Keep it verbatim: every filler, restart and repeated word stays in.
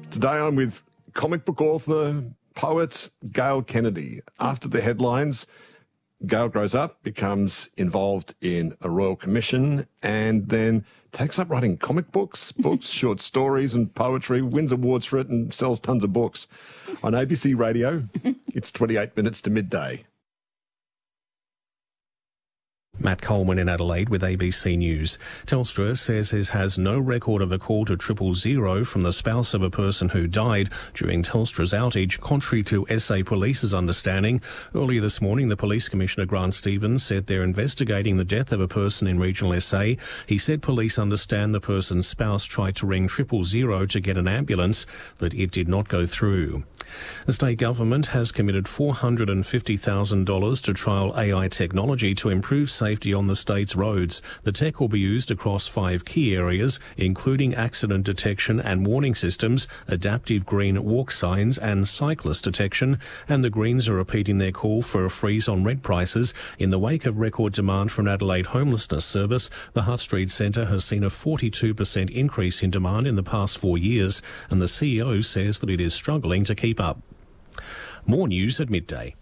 Today I'm with comic book author, poet Gail Kennedy. After the headlines, Gail grows up, becomes involved in a royal commission, and then takes up writing comic books, books, short stories and poetry, wins awards for it and sells tons of books. On A B C Radio, it's twenty-eight minutes to midday. Matt Coleman in Adelaide with A B C News. Telstra says it has no record of a call to triple zero from the spouse of a person who died during Telstra's outage, contrary to S A Police's understanding. Earlier this morning, the Police Commissioner Grant Stevens said they're investigating the death of a person in regional S A. He said police understand the person's spouse tried to ring triple zero to get an ambulance, but it did not go through. The state government has committed four hundred fifty thousand dollars to trial A I technology to improve safety on the state's roads. The tech will be used across five key areas, including accident detection and warning systems, adaptive green walk signs and cyclist detection. And the Greens are repeating their call for a freeze on rent prices. In the wake of record demand for an Adelaide homelessness service, the Hutt Street Centre has seen a forty-two percent increase in demand in the past four years, and the C E O says that it is struggling to keep up. More news at midday.